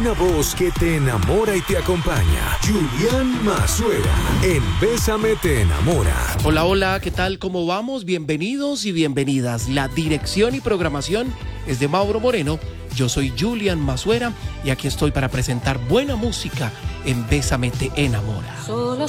Una voz que te enamora y te acompaña. Julián Mazuera, en Bésame te enamora. Hola, hola, ¿qué tal? ¿Cómo vamos? Bienvenidos y bienvenidas. La dirección y programación es de Mauro Moreno. Yo soy Julián Mazuera y aquí estoy para presentar buena música en Bésame te enamora.